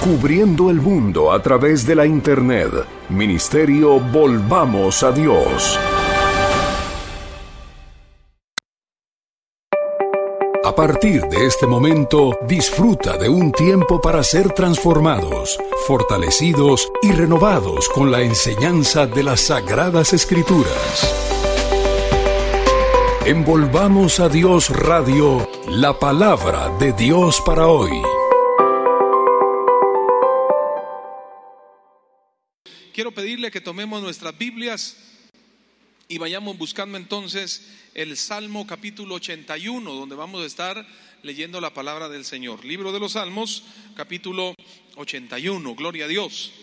Cubriendo el mundo a través de la internet. Ministerio Volvamos a Dios. A partir de este momento, disfruta de un tiempo para ser transformados, fortalecidos y renovados con la enseñanza de las Sagradas Escrituras. Envolvamos a Dios Radio, la palabra de Dios para hoy. Quiero pedirle que tomemos nuestras Biblias y vayamos buscando entonces el Salmo capítulo 81, donde vamos a estar leyendo la palabra del Señor. Libro de los Salmos, capítulo 81. Gloria a Dios.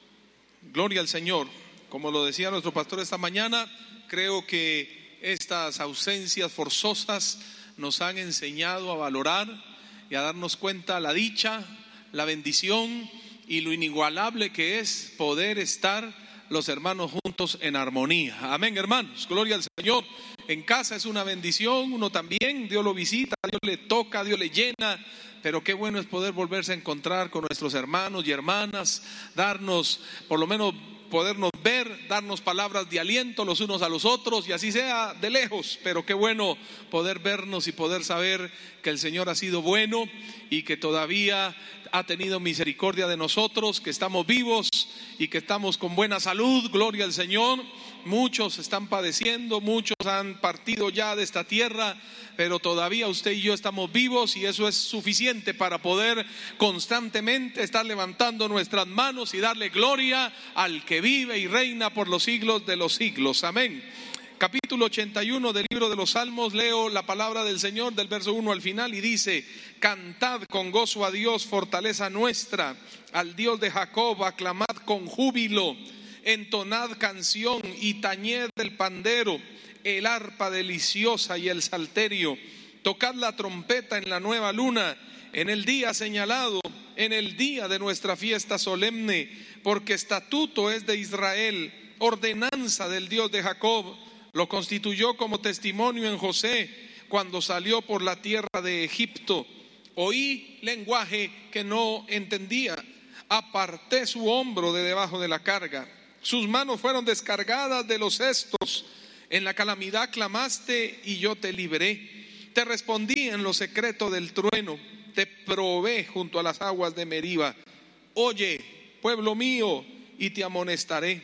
Gloria al Señor. Como lo decía nuestro pastor esta mañana, creo que estas ausencias forzosas nos han enseñado a valorar y a darnos cuenta la dicha, la bendición y lo inigualable que es poder estar los hermanos juntos en armonía. Amén, hermanos, gloria al Señor. En casa es una bendición, uno también, Dios lo visita, Dios le toca, Dios le llena, pero qué bueno es poder volverse a encontrar con nuestros hermanos y hermanas, darnos, por lo menos podernos ver, darnos palabras de aliento los unos a los otros, y así sea de lejos, pero qué bueno poder vernos y poder saber que el Señor ha sido bueno y que todavía ha tenido misericordia de nosotros, que estamos vivos y que estamos con buena salud. Gloria al Señor. Muchos están padeciendo, muchos han partido ya de esta tierra, pero todavía usted y yo estamos vivos, y eso es suficiente para poder constantemente estar levantando nuestras manos y darle gloria al que vive y reina por los siglos de los siglos. Amén. Capítulo 81 del libro de los Salmos, leo la palabra del Señor del verso 1 al final y dice: cantad con gozo a Dios, fortaleza nuestra, al Dios de Jacob, aclamad con júbilo, entonad canción y tañed el pandero, el arpa deliciosa y el salterio, tocad la trompeta en la nueva luna, en el día señalado, en el día de nuestra fiesta solemne, porque estatuto es de Israel, ordenanza del Dios de Jacob. Lo constituyó como testimonio en José, cuando salió por la tierra de Egipto. Oí lenguaje que no entendía, aparté su hombro de debajo de la carga. Sus manos fueron descargadas de los cestos. En la calamidad clamaste y yo te libré. Te respondí en lo secreto del trueno. Te probé junto a las aguas de Meriba. Oye, pueblo mío, y te amonestaré.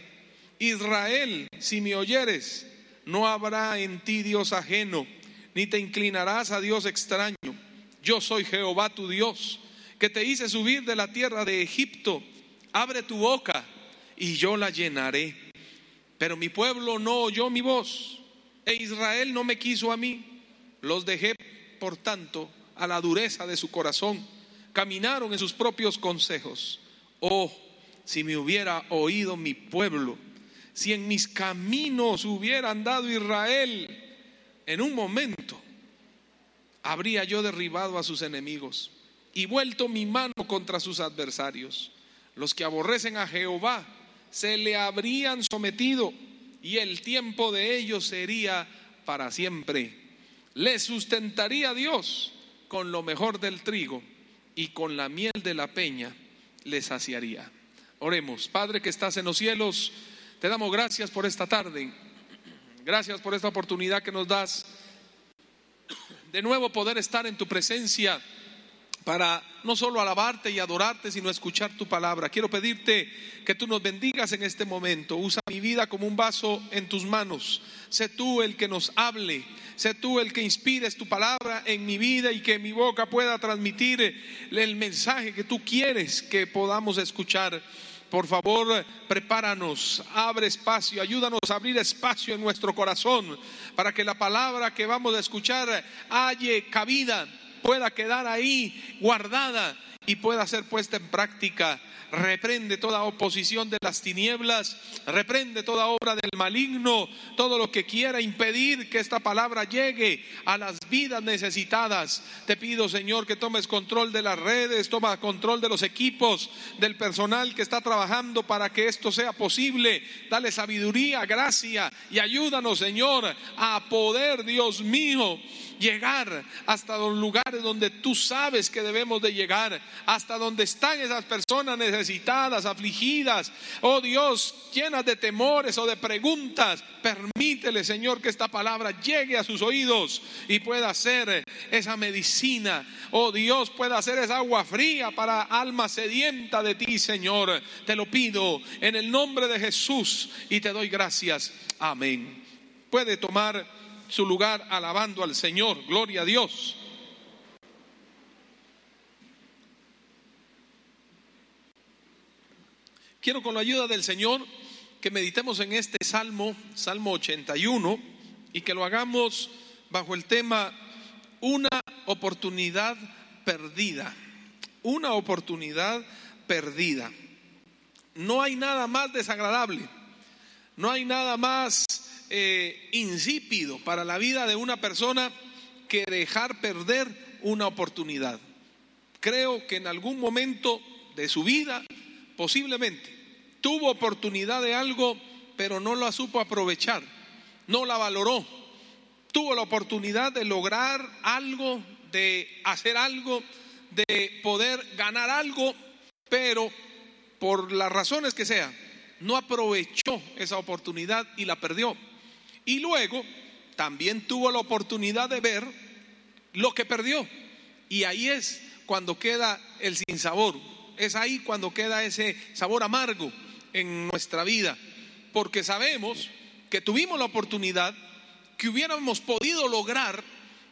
Israel, si me oyeres, no habrá en ti Dios ajeno, ni te inclinarás a Dios extraño. Yo soy Jehová tu Dios, que te hice subir de la tierra de Egipto. Abre tu boca y yo la llenaré. Pero mi pueblo no oyó mi voz, e Israel no me quiso a mí. Los dejé, por tanto, a la dureza de su corazón. Caminaron en sus propios consejos. Oh, si me hubiera oído mi pueblo, si en mis caminos hubiera andado Israel, en un momento habría yo derribado a sus enemigos y vuelto mi mano contra sus adversarios. Los que aborrecen a Jehová se le habrían sometido, y el tiempo de ellos sería para siempre. Les sustentaría Dios con lo mejor del trigo, y con la miel de la peña les saciaría. Oremos. Padre que estás en los cielos, te damos gracias por esta tarde. Gracias por esta oportunidad que nos das de nuevo poder estar en tu presencia para no solo alabarte y adorarte, sino escuchar tu palabra. Quiero pedirte que tú nos bendigas en este momento. Usa mi vida como un vaso en tus manos. Sé tú el que nos hable. Sé tú el que inspires tu palabra en mi vida, y que mi boca pueda transmitir el mensaje que tú quieres que podamos escuchar. Por favor, prepáranos, abre espacio, ayúdanos a abrir espacio en nuestro corazón para que la palabra que vamos a escuchar halle cabida, pueda quedar ahí guardada y pueda ser puesta en práctica. Reprende toda oposición de las tinieblas, reprende toda obra del maligno, todo lo que quiera impedir que esta palabra llegue a las vidas necesitadas. Te pido, Señor, que tomes control de las redes, toma control de los equipos, del personal que está trabajando para que esto sea posible. Dale sabiduría, gracia y ayúdanos, Señor, a poder, Dios mío, llegar hasta los lugares donde tú sabes que debemos de llegar, hasta donde están esas personas necesitadas, afligidas, oh Dios, llenas de temores o de preguntas. Permítele, Señor, que esta palabra llegue a sus oídos y pueda ser esa medicina, oh Dios, pueda ser esa agua fría para alma sedienta de ti, Señor. Te lo pido en el nombre de Jesús y te doy gracias. Amén. Puede tomar su lugar alabando al Señor. Gloria a Dios. Quiero, con la ayuda del Señor, que meditemos en este Salmo 81, y que lo hagamos bajo el tema una oportunidad perdida. Una oportunidad perdida. No hay nada más desagradable, no hay nada más insípido para la vida de una persona que dejar perder una oportunidad. Creo que en algún momento de su vida posiblemente tuvo oportunidad de algo, pero no la supo aprovechar, no la valoró. Tuvo la oportunidad de lograr algo, de hacer algo, de poder ganar algo, pero por las razones que sea, no aprovechó esa oportunidad y la perdió. Y luego también tuvo la oportunidad de ver lo que perdió, y ahí es cuando queda el sinsabor, es ahí cuando queda ese sabor amargo en nuestra vida, porque sabemos que tuvimos la oportunidad, que hubiéramos podido lograr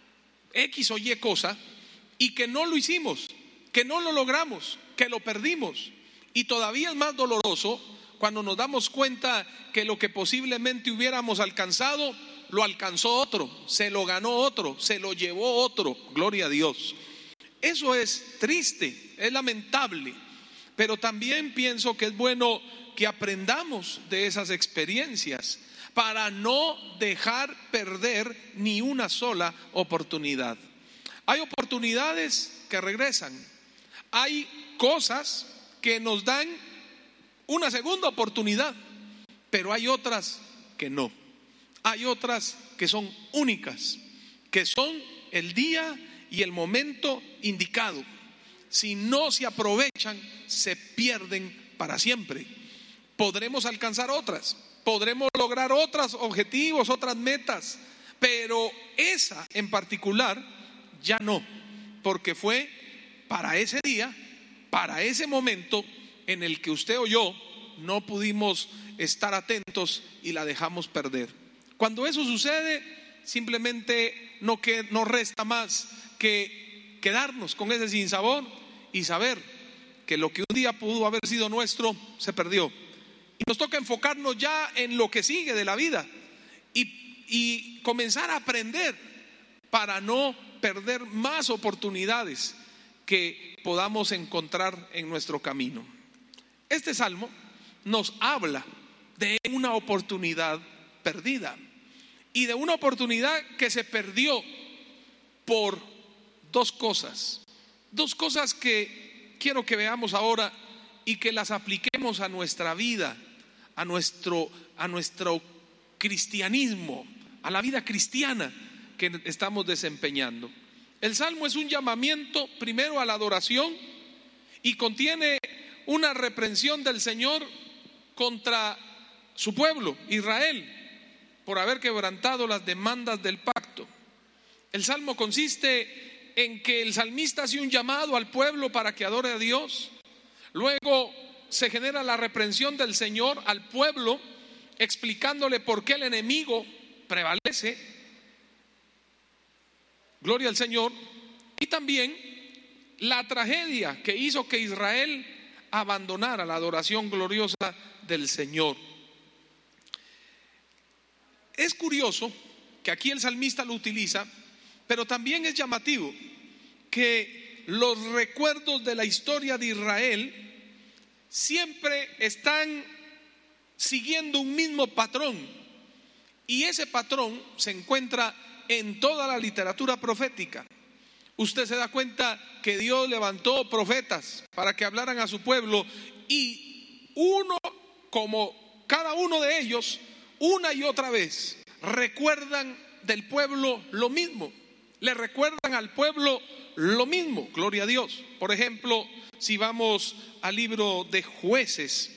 X o Y cosa, y que no lo hicimos, que no lo logramos, que lo perdimos. Y todavía es más doloroso cuando nos damos cuenta que lo que posiblemente hubiéramos alcanzado, lo alcanzó otro, se lo ganó otro, se lo llevó otro. Gloria a Dios. Eso es triste, es lamentable, pero también pienso que es bueno que aprendamos de esas experiencias para no dejar perder ni una sola oportunidad. Hay oportunidades que regresan, hay cosas que nos dan una segunda oportunidad, pero hay otras que no. Hay otras que son únicas, que son el día y el momento indicado. Si no se aprovechan, se pierden para siempre. Podremos alcanzar otras, podremos lograr otros objetivos, otras metas, pero esa en particular ya no, porque fue para ese día, para ese momento en el que usted o yo no pudimos estar atentos y la dejamos perder. Cuando eso sucede, simplemente no resta más que quedarnos con ese sinsabor y saber que lo que un día pudo haber sido nuestro se perdió. Y nos toca enfocarnos ya en lo que sigue de la vida y comenzar a aprender para no perder más oportunidades que podamos encontrar en nuestro camino. Este salmo nos habla de una oportunidad perdida y de una oportunidad que se perdió por dos cosas que quiero que veamos ahora y que las apliquemos a nuestra vida, a nuestro cristianismo, a la vida cristiana que estamos desempeñando. El salmo es un llamamiento primero a la adoración y contiene una reprensión del Señor contra su pueblo, Israel, por haber quebrantado las demandas del pacto. El salmo consiste en que el salmista hace un llamado al pueblo para que adore a Dios. Luego se genera la reprensión del Señor al pueblo, explicándole por qué el enemigo prevalece. Gloria al Señor. Y también la tragedia que hizo que Israel abandonara la adoración gloriosa del Señor. Es curioso que aquí el salmista lo utiliza, pero también es llamativo que los recuerdos de la historia de Israel siempre están siguiendo un mismo patrón, y ese patrón se encuentra en toda la literatura profética. Usted se da cuenta que Dios levantó profetas para que hablaran a su pueblo, y cada uno de ellos, una y otra vez recuerdan del pueblo lo mismo. Le recuerdan al pueblo lo mismo, gloria a Dios. Por ejemplo, si vamos al libro de Jueces,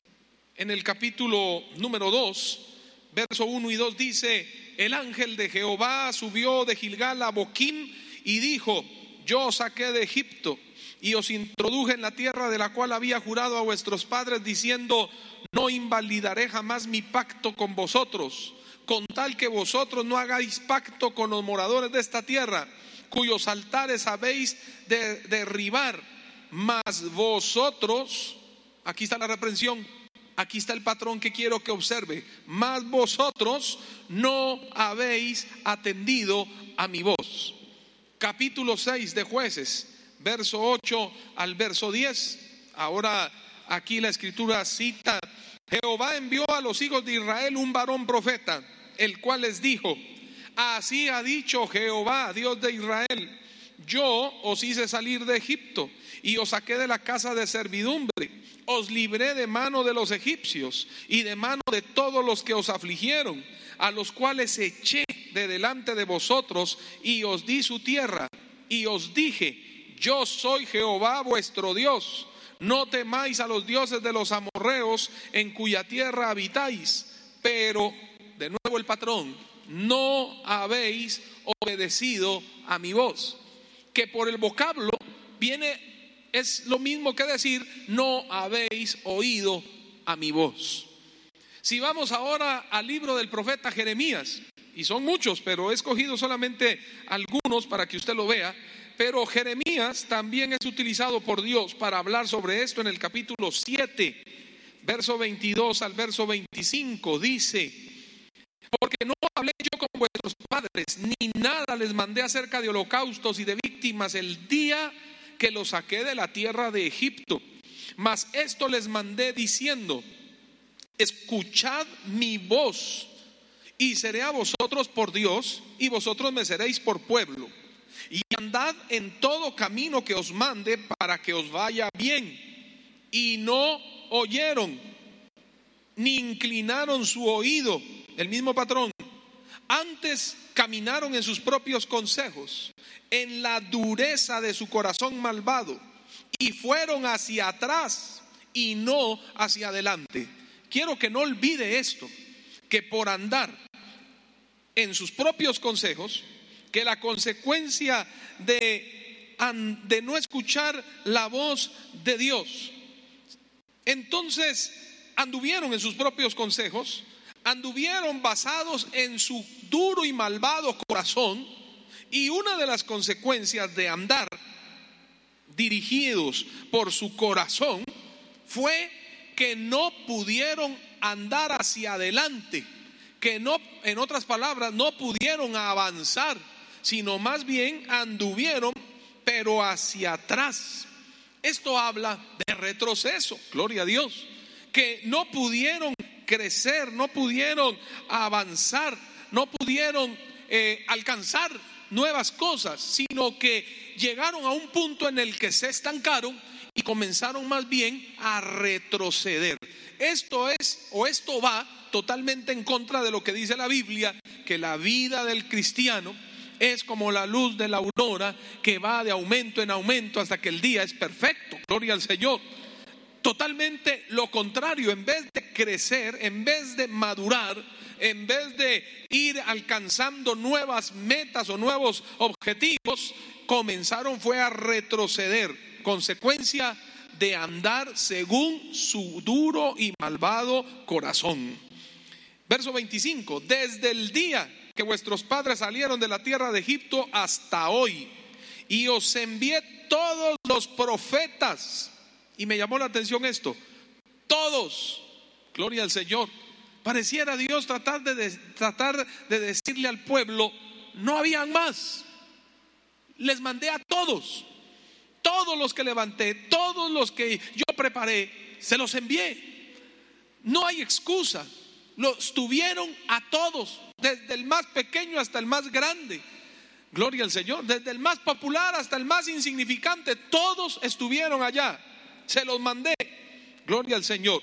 en el capítulo número 2, verso 1 y 2 dice: el ángel de Jehová subió de Gilgal a Boquim y dijo: yo os saqué de Egipto y os introduje en la tierra de la cual había jurado a vuestros padres, diciendo: no invalidaré jamás mi pacto con vosotros, con tal que vosotros no hagáis pacto con los moradores de esta tierra, cuyos altares habéis de derribar. Mas vosotros, aquí está la reprensión, aquí está el patrón que quiero que observe: mas vosotros no habéis atendido a mi voz. Capítulo 6 de Jueces, verso 8 al verso 10. Ahora aquí la escritura cita: Jehová envió a los hijos de Israel un varón profeta, el cual les dijo: así ha dicho Jehová, Dios de Israel: yo os hice salir de Egipto y os saqué de la casa de servidumbre, os libré de mano de los egipcios y de mano de todos los que os afligieron, a los cuales eché de delante de vosotros y os di su tierra, y os dije: yo soy Jehová vuestro Dios, no temáis a los dioses de los amorreos en cuya tierra habitáis. Pero, de nuevo el patrón: no habéis obedecido a mi voz. Que por el vocablo viene, es lo mismo que decir: no habéis oído a mi voz. Si vamos ahora al libro del profeta Jeremías, y son muchos, pero he escogido solamente algunos para que usted lo vea. Pero Jeremías también es utilizado por Dios para hablar sobre esto. En el capítulo 7, verso 22 al verso 25, dice: porque no hablé yo con vuestros padres, ni nada les mandé acerca de holocaustos y de víctimas el día que los saqué de la tierra de Egipto. Mas esto les mandé diciendo: escuchad mi voz, y seré a vosotros por Dios, y vosotros me seréis por pueblo. Y andad en todo camino que os mande, para que os vaya bien. Y no oyeron, ni inclinaron su oído, el mismo patrón. Antes caminaron en sus propios consejos, en la dureza de su corazón malvado, y fueron hacia atrás y no hacia adelante. Quiero que no olvide esto, que por andar en sus propios consejos, que la consecuencia de no escuchar la voz de Dios, entonces anduvieron en sus propios consejos, anduvieron basados en su duro y malvado corazón. Y una de las consecuencias de andar dirigidos por su corazón fue que no pudieron andar hacia adelante, que no, en otras palabras, no pudieron avanzar, sino más bien anduvieron pero hacia atrás. Esto habla de retroceso, gloria a Dios, que no pudieron crecer, no pudieron avanzar, no pudieron alcanzar nuevas cosas, sino que llegaron a un punto en el que se estancaron y comenzaron más bien a retroceder. Esto va totalmente en contra de lo que dice la Biblia, que la vida del cristiano es como la luz de la aurora, que va de aumento en aumento hasta que el día es perfecto, gloria al Señor. Totalmente lo contrario: en vez de crecer, en vez de madurar, en vez de ir alcanzando nuevas metas o nuevos objetivos, comenzaron fue a retroceder, consecuencia de andar según su duro y malvado corazón. Verso 25: desde el día que vuestros padres salieron de la tierra de Egipto hasta hoy, y os envié todos los profetas. Y me llamó la atención esto: todos, gloria al Señor. Pareciera Dios tratar de decirle al pueblo: no habían más. Les mandé a todos, todos los que levanté, todos los que yo preparé, se los envié. No hay excusa. Los tuvieron a todos, desde el más pequeño hasta el más grande. Gloria al Señor. Desde el más popular hasta el más insignificante, todos estuvieron allá. Se los mandé, gloria al Señor,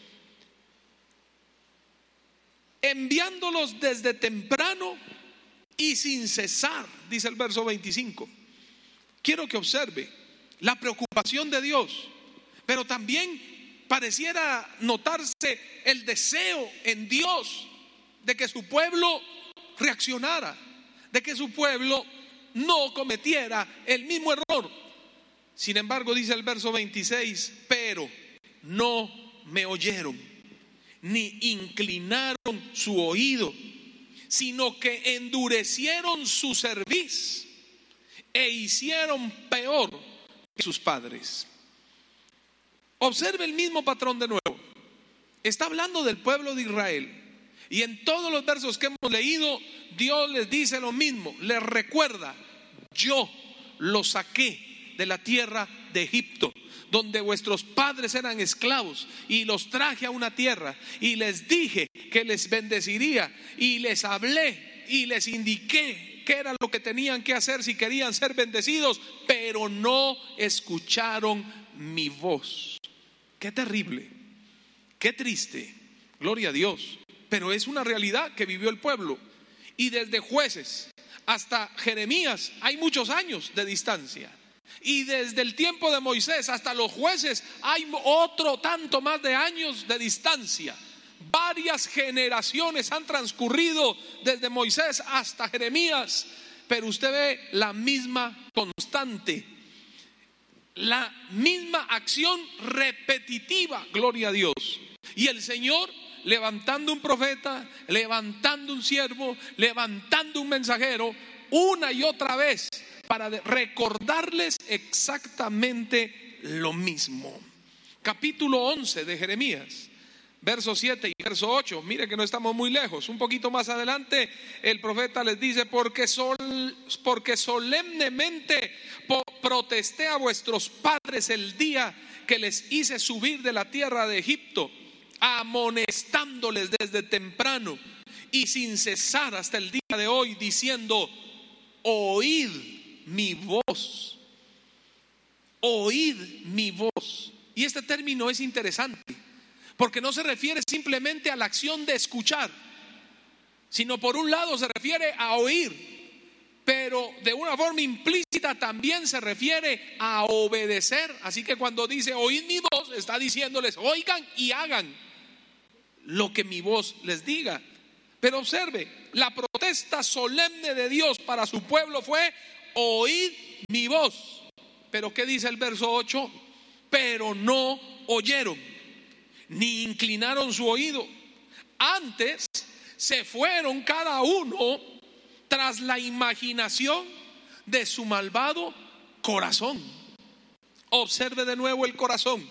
enviándolos desde temprano y sin cesar, dice el verso 25. Quiero que observe la preocupación de Dios, pero también pareciera notarse el deseo en Dios de que su pueblo reaccionara, de que su pueblo no cometiera el mismo error. Sin embargo, dice el verso 26, pero no me oyeron, ni inclinaron su oído, sino que endurecieron su cerviz e hicieron peor que sus padres. Observe el mismo patrón de nuevo. Está hablando del pueblo de Israel, y en todos los versos que hemos leído, Dios les dice lo mismo, les recuerda: yo los saqué de la tierra de Egipto, donde vuestros padres eran esclavos, y los traje a una tierra, y les dije que les bendeciría, y les hablé y les indiqué qué era lo que tenían que hacer si querían ser bendecidos, pero no escucharon mi voz. Qué terrible, qué triste, gloria a Dios, pero es una realidad que vivió el pueblo. Y desde Jueces hasta Jeremías hay muchos años de distancia, y desde el tiempo de Moisés hasta los jueces hay otro tanto más de años de distancia. Varias generaciones han transcurrido desde Moisés hasta Jeremías, pero usted ve la misma constante, la misma acción repetitiva, gloria a Dios. Y el Señor levantando un profeta, levantando un siervo, levantando un mensajero, una y otra vez, para recordarles exactamente lo mismo. Capítulo 11 de Jeremías, verso 7 y verso 8. Mire que no estamos muy lejos. Un poquito más adelante el profeta les dice: porque solemnemente protesté a vuestros padres el día que les hice subir de la tierra de Egipto, amonestándoles desde temprano y sin cesar hasta el día de hoy, diciendo: oíd mi voz, oíd mi voz. Y este término es interesante, porque no se refiere simplemente a la acción de escuchar, sino por un lado se refiere a oír, pero de una forma implícita también se refiere a obedecer. Así que cuando dice oíd mi voz, está diciéndoles: oigan y hagan lo que mi voz les diga. Pero observe, la protesta solemne de Dios para su pueblo fue: oíd mi voz. Pero ¿qué dice el verso 8? Pero no oyeron, ni inclinaron su oído. Antes se fueron cada uno tras la imaginación de su malvado corazón. Observe de nuevo el corazón,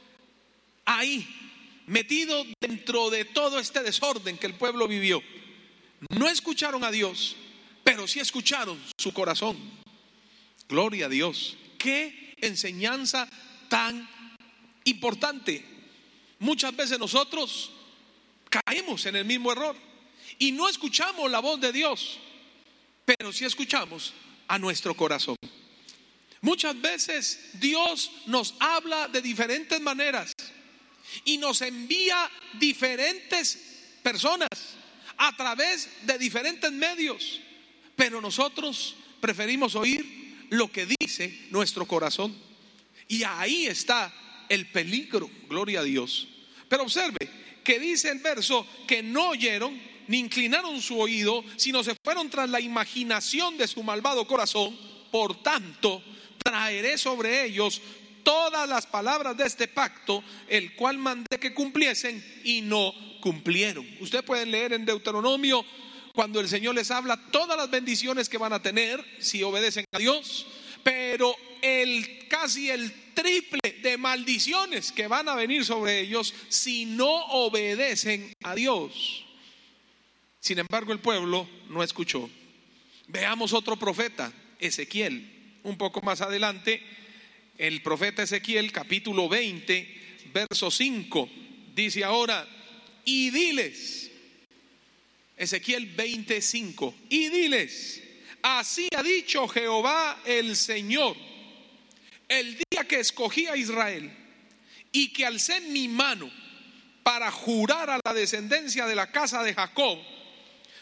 ahí metido dentro de todo este desorden que el pueblo vivió. No escucharon a Dios, pero sí escucharon su corazón. Gloria a Dios. Qué enseñanza tan importante. Muchas veces nosotros caemos en el mismo error y no escuchamos la voz de Dios, pero sí escuchamos a nuestro corazón. Muchas veces Dios nos habla de diferentes maneras y nos envía diferentes personas a través de diferentes medios, pero nosotros preferimos oír lo que dice nuestro corazón. Y ahí está el peligro, gloria a Dios. Pero observe que dice el verso que no oyeron ni inclinaron su oído, sino se fueron tras la imaginación de su malvado corazón. Por tanto, traeré sobre ellos todas las palabras de este pacto, el cual mandé que cumpliesen, y no cumplieron. Usted puede leer en Deuteronomio cuando el Señor les habla todas las bendiciones que van a tener si obedecen a Dios, pero casi el triple de maldiciones que van a venir sobre ellos si no obedecen a Dios. Sin embargo, el pueblo no escuchó. Veamos otro profeta, Ezequiel. Un poco más adelante, el profeta Ezequiel, capítulo 20, verso 5, dice ahora: y diles, Ezequiel 20:5, y diles: así ha dicho Jehová el Señor, el día que escogí a Israel y que alcé mi mano para jurar a la descendencia de la casa de Jacob,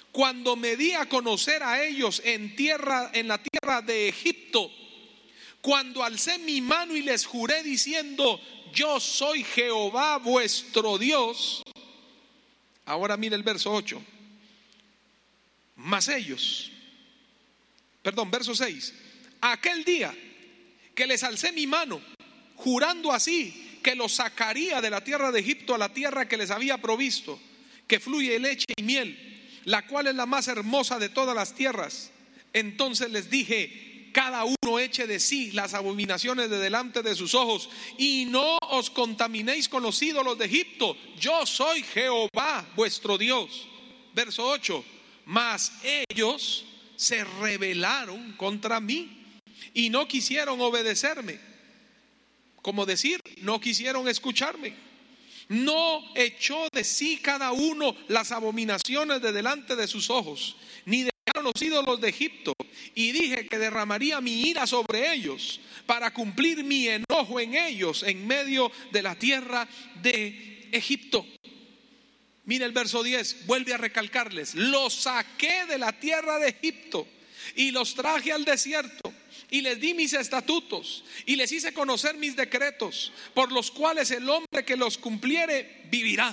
cuando me di a conocer a ellos en la tierra de Egipto, cuando alcé mi mano y les juré diciendo: yo soy Jehová vuestro Dios. Ahora mire el verso 8. Verso 6. Aquel día que les alcé mi mano, jurando así que los sacaría de la tierra de Egipto a la tierra que les había provisto, que fluye leche y miel, la cual es la más hermosa de todas las tierras. Entonces les dije: cada uno eche de sí las abominaciones de delante de sus ojos, y no os contaminéis con los ídolos de Egipto. Yo soy Jehová vuestro Dios. Verso 8. Mas ellos se rebelaron contra mí y no quisieron obedecerme. Como decir, no quisieron escucharme. No echó de sí cada uno las abominaciones de delante de sus ojos, ni dejaron los ídolos de Egipto. Y dije que derramaría mi ira sobre ellos para cumplir mi enojo en ellos en medio de la tierra de Egipto. Mira el verso 10, vuelve a recalcarles: los saqué de la tierra de Egipto y los traje al desierto, y les di mis estatutos y les hice conocer mis decretos, por los cuales el hombre que los cumpliere vivirá.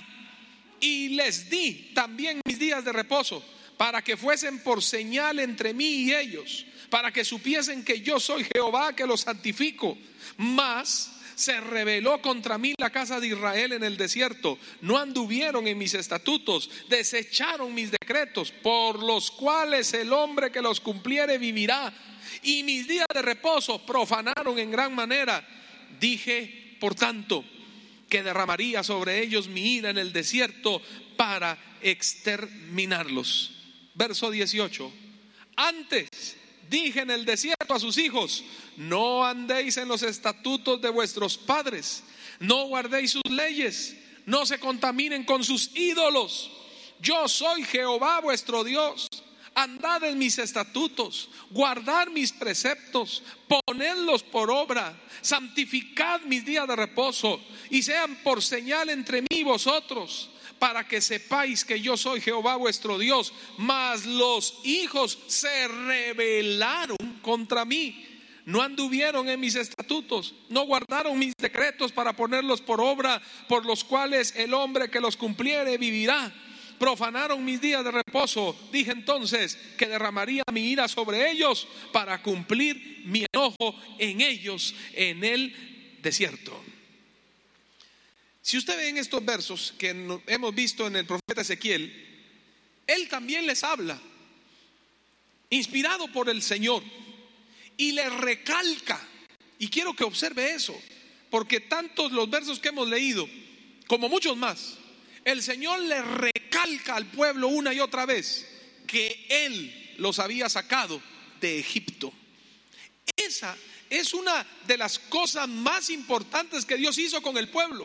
Y les di también mis días de reposo, para que fuesen por señal entre mí y ellos, para que supiesen que yo soy Jehová que los santifico. Mas se rebeló contra mí la casa de Israel en el desierto, no anduvieron en mis estatutos, desecharon mis decretos, por los cuales el hombre que los cumpliere vivirá. Y mis días de reposo profanaron en gran manera. Dije, por tanto, que derramaría sobre ellos mi ira en el desierto para exterminarlos. Verso 18. Antes dije en el desierto a sus hijos: no andéis en los estatutos de vuestros padres, no guardéis sus leyes, no se contaminen con sus ídolos. Yo soy Jehová vuestro Dios. Andad en mis estatutos, guardad mis preceptos, ponedlos por obra, santificad mis días de reposo, y sean por señal entre mí y vosotros, para que sepáis que yo soy Jehová vuestro Dios. Mas los hijos se rebelaron contra mí, no anduvieron en mis estatutos, no guardaron mis decretos para ponerlos por obra, por los cuales el hombre que los cumpliere vivirá. Profanaron mis días de reposo. Dije entonces que derramaría mi ira sobre ellos para cumplir mi enojo en ellos en el desierto. Si usted ve en estos versos que hemos visto en el profeta Ezequiel, él también les habla, inspirado por el Señor, y les recalca. Y quiero que observe eso, porque tantos los versos que hemos leído, como muchos más, el Señor le recalca al pueblo una y otra vez que Él los había sacado de Egipto. Esa es una de las cosas más importantes que Dios hizo con el pueblo.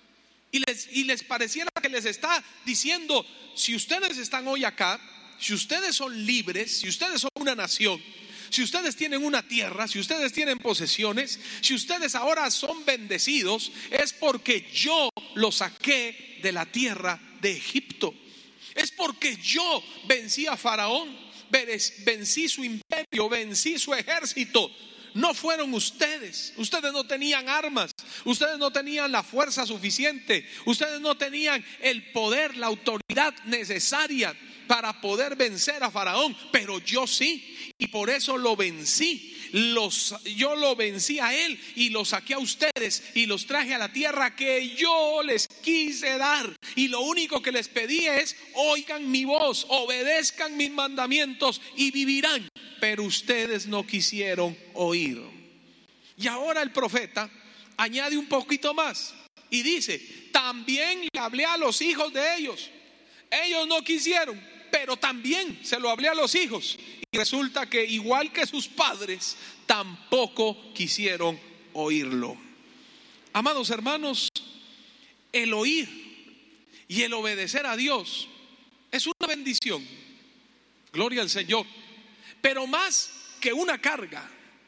Y les pareciera que les está diciendo: si ustedes están hoy acá, si ustedes son libres, si ustedes son una nación, si ustedes tienen una tierra, si ustedes tienen posesiones, si ustedes ahora son bendecidos, es porque yo los saqué de la tierra de Egipto. Es porque yo vencí a Faraón, vencí su imperio, vencí su ejército. No fueron ustedes. Ustedes no tenían armas, ustedes no tenían la fuerza suficiente, ustedes no tenían el poder, la autoridad necesaria para poder vencer a Faraón, pero yo sí, y por eso lo vencí. Yo lo vencí a él y los saqué a ustedes y los traje a la tierra que yo les quise dar. Y lo único que les pedí es: oigan mi voz, obedezcan mis mandamientos y vivirán. Pero ustedes no quisieron oír. Y ahora el profeta añade un poquito más y dice: también le hablé a los hijos de ellos. Ellos no quisieron, pero también se lo hablé a los hijos. Y resulta que igual que sus padres, tampoco quisieron oírlo. Amados hermanos, el oír y el obedecer a Dios es una bendición. Gloria al Señor. Pero más que una carga,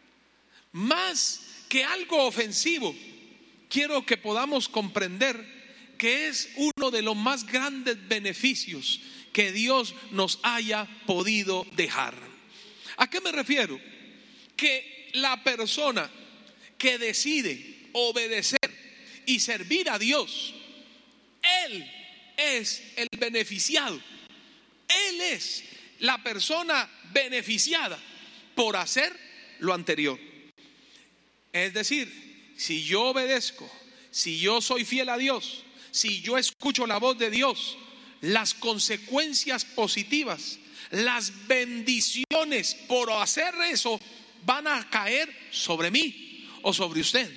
más que algo ofensivo, quiero que podamos comprender que es uno de los más grandes beneficios que Dios nos haya podido dejar. ¿A qué me refiero? Que la persona que decide obedecer y servir a Dios, Él es el beneficiado. Él es la persona beneficiada por hacer lo anterior. Es decir, si yo obedezco, si yo soy fiel a Dios, si yo escucho la voz de Dios, las consecuencias positivas, las bendiciones por hacer eso van a caer sobre mí o sobre usted.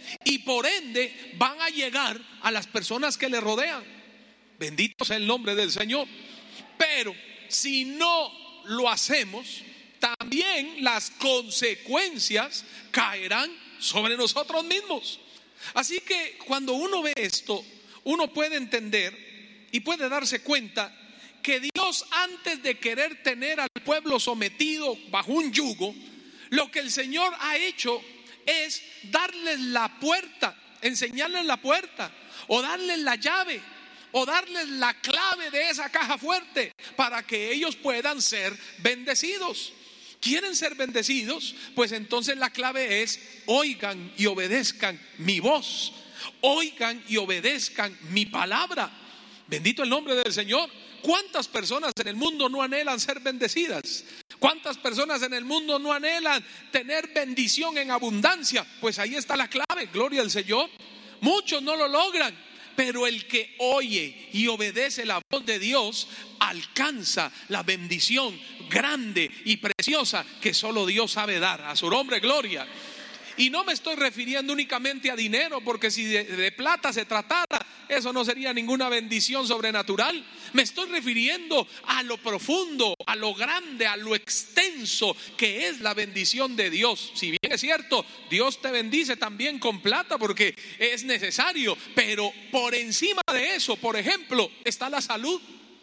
Y por ende van a llegar a las personas que le rodean. Bendito sea el nombre del Señor. Pero si no lo hacemos, también las consecuencias caerán sobre nosotros mismos. Así que cuando uno ve esto, uno puede entender y puede darse cuenta que Dios, antes de querer tener al pueblo sometido bajo un yugo, lo que el Señor ha hecho es darles la puerta, enseñarles la puerta, o darles la llave, o darles la clave de esa caja fuerte para que ellos puedan ser bendecidos. ¿Quieren ser bendecidos? Pues entonces la clave es: oigan y obedezcan mi voz, oigan y obedezcan mi palabra. Bendito el nombre del Señor. ¿Cuántas personas en el mundo no anhelan ser bendecidas? ¿Cuántas personas en el mundo no anhelan tener bendición en abundancia? Pues ahí está la clave, gloria al Señor. Muchos no lo logran, pero el que oye y obedece la voz de Dios alcanza la bendición grande y preciosa que solo Dios sabe dar. A su nombre, gloria. Y no me estoy refiriendo únicamente a dinero, porque si de plata se tratara, eso no sería ninguna bendición sobrenatural. Me estoy refiriendo a lo profundo, a lo grande, a lo extenso que es la bendición de Dios. Si bien es cierto, Dios te bendice también con plata porque es necesario, pero por encima de eso, por ejemplo, está la salud.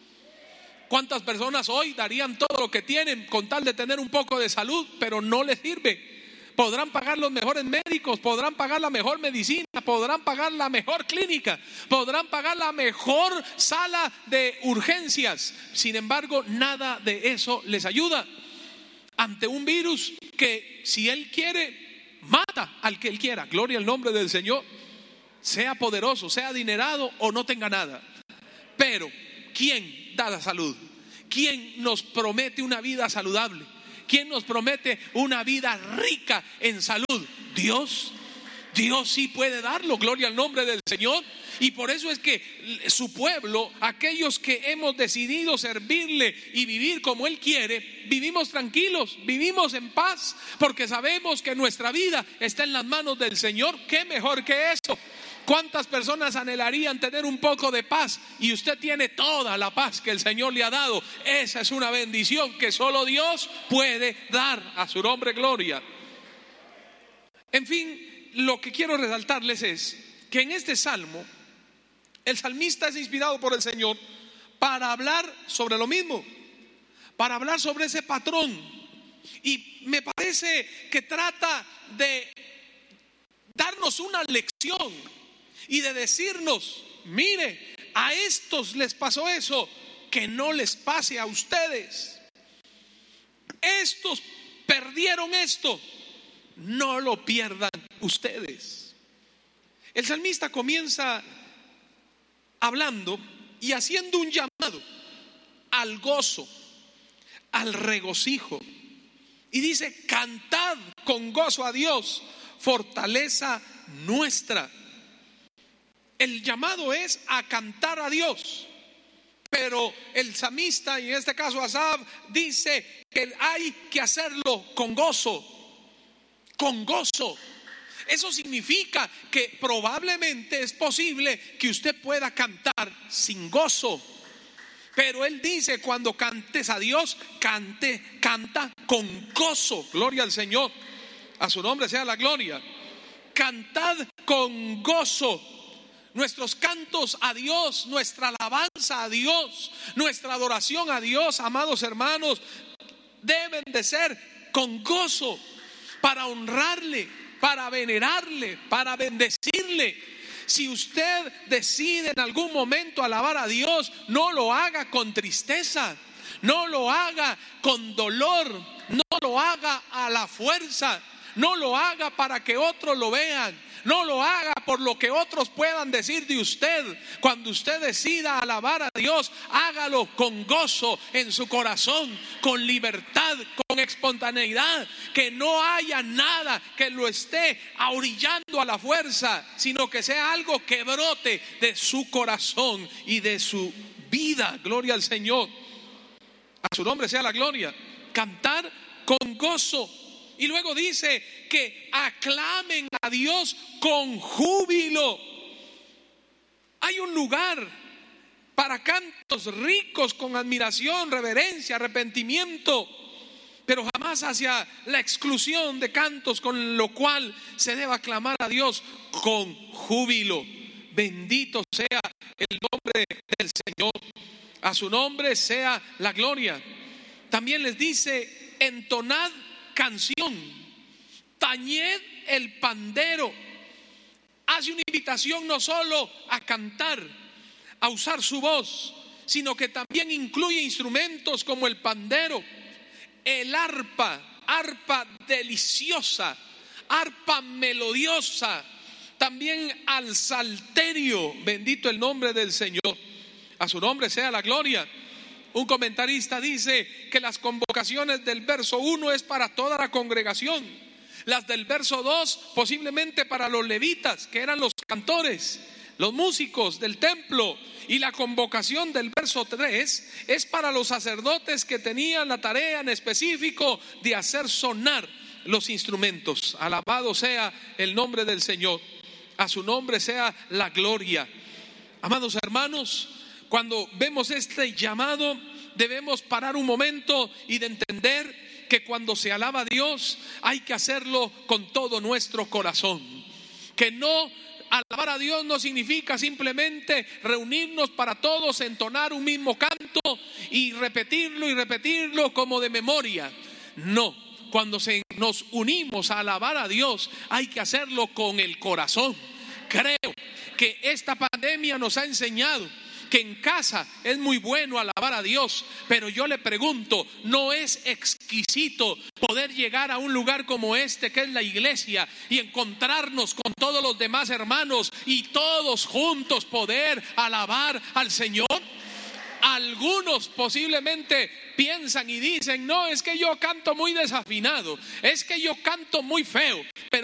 ¿Cuántas personas hoy darían todo lo que tienen con tal de tener un poco de salud, pero no les sirve? Podrán pagar los mejores médicos, podrán pagar la mejor medicina, podrán pagar la mejor clínica, podrán pagar la mejor sala de urgencias. Sin embargo, nada de eso les ayuda ante un virus que, si Él quiere, mata al que Él quiera. Gloria al nombre del Señor. Sea poderoso, sea adinerado o no tenga nada. Pero ¿quién da la salud? ¿Quién nos promete una vida saludable? ¿Quién nos promete una vida rica en salud? Dios. Dios sí puede darlo, gloria al nombre del Señor. Y por eso es que su pueblo, aquellos que hemos decidido servirle y vivir como Él quiere, vivimos tranquilos, vivimos en paz, porque sabemos que nuestra vida está en las manos del Señor. ¿Qué mejor que eso? ¿Cuántas personas anhelarían tener un poco de paz? Y usted tiene toda la paz que el Señor le ha dado. Esa es una bendición que solo Dios puede dar. A su nombre, gloria. En fin, lo que quiero resaltarles es que en este salmo, el salmista es inspirado por el Señor para hablar sobre lo mismo, para hablar sobre ese patrón. Y me parece que trata de darnos una lección y de decirnos: mire, a estos les pasó eso, que no les pase a ustedes. Estos perdieron esto, no lo pierdan ustedes. El salmista comienza hablando y haciendo un llamado al gozo, al regocijo, y dice: cantad con gozo a Dios, fortaleza nuestra. El llamado es a cantar a Dios, pero el salmista, y en este caso Asaf, dice que hay que hacerlo con gozo, con gozo. Eso significa que probablemente es posible que usted pueda cantar sin gozo, pero él dice: cuando cantes a Dios, canta con gozo. Gloria al Señor, a su nombre sea la gloria. Cantad con gozo. Nuestros cantos a Dios, nuestra alabanza a Dios, nuestra adoración a Dios, amados hermanos, deben de ser con gozo, para honrarle, para venerarle, para bendecirle. Si usted decide en algún momento alabar a Dios, no lo haga con tristeza, no lo haga con dolor, no lo haga a la fuerza, no lo haga para que otros lo vean, no lo haga por lo que otros puedan decir de usted. Cuando usted decida alabar a Dios, hágalo con gozo en su corazón, con libertad, con espontaneidad, que no haya nada que lo esté ahorillando a la fuerza, sino que sea algo que brote de su corazón y de su vida. Gloria al Señor. A su nombre sea la gloria. Cantar con gozo. Y luego dice que aclamen a Dios con júbilo. Hay un lugar para cantos ricos con admiración, reverencia, arrepentimiento, pero jamás hacia la exclusión de cantos con lo cual se debe aclamar a Dios con júbilo. Bendito sea el nombre del Señor. A su nombre sea la gloria. También les dice: entonad canción, tañed el pandero. Hace una invitación no solo a cantar, a usar su voz, sino que también incluye instrumentos como el pandero, el arpa, arpa deliciosa, arpa melodiosa, también al salterio. Bendito el nombre del Señor. A su nombre sea la gloria. Un comentarista dice que las convocaciones del verso 1 es para toda la congregación. Las del verso 2 posiblemente para los levitas, que eran los cantores, los músicos del templo. Y la convocación del verso 3 es para los sacerdotes que tenían la tarea en específico de hacer sonar los instrumentos. Alabado sea el nombre del Señor. A su nombre sea la gloria. Amados hermanos, cuando vemos este llamado, debemos parar un momento y de entender que cuando se alaba a Dios hay que hacerlo con todo nuestro corazón. Que no, alabar a Dios no significa simplemente reunirnos para todos entonar un mismo canto y repetirlo como de memoria. No, cuando nos unimos a alabar a Dios hay que hacerlo con el corazón. Creo que esta pandemia nos ha enseñado que en casa es muy bueno alabar a Dios, pero yo le pregunto, ¿no es exquisito poder llegar a un lugar como este que es la iglesia y encontrarnos con todos los demás hermanos y todos juntos poder alabar al Señor? Algunos posiblemente piensan y dicen: no, es que yo canto muy desafinado, es que yo canto muy feo. Pero